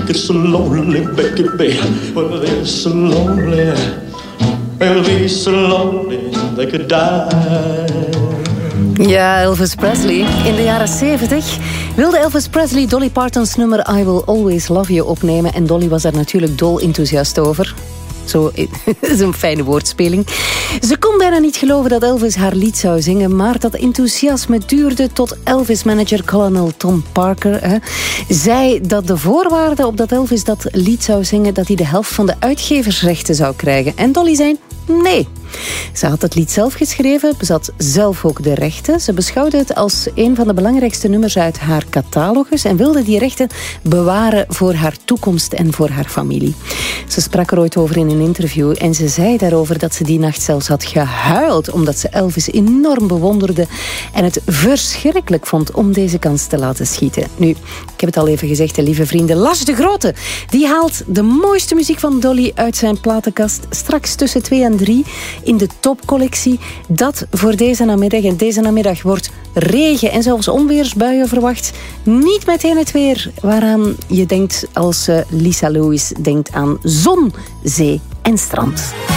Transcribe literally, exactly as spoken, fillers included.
it's so lonely, baby. Well, it's so lonely. They'll be so lonely they could die. Ja, Elvis Presley. In de jaren zeventig wilde Elvis Presley Dolly Parton's nummer I Will Always Love You opnemen. En Dolly was daar natuurlijk dol enthousiast over. Zo is een fijne woordspeling. Ze kon bijna niet geloven dat Elvis haar lied zou zingen, maar dat enthousiasme duurde tot Elvis-manager Colonel Tom Parker hè, zei dat de voorwaarde op dat Elvis dat lied zou zingen, dat hij de helft van de uitgeversrechten zou krijgen. En Dolly zei nee. Ze had het lied zelf geschreven, bezat zelf ook de rechten. Ze beschouwde het als een van de belangrijkste nummers uit haar catalogus en wilde die rechten bewaren voor haar toekomst en voor haar familie. Ze sprak er ooit over in een interview en ze zei daarover dat ze die nacht zelfs had gehuild omdat ze Elvis enorm bewonderde en het verschrikkelijk vond om deze kans te laten schieten. Nu, ik heb het al even gezegd, lieve vrienden, Lars de Grote, die haalt de mooiste muziek van Dolly uit zijn platenkast straks tussen twee en drie in de topcollectie. Dat voor deze namiddag. En deze namiddag wordt regen en zelfs onweersbuien verwacht. Niet meteen het weer waaraan je denkt als Lisa Lewis denkt aan zon, zee en strand.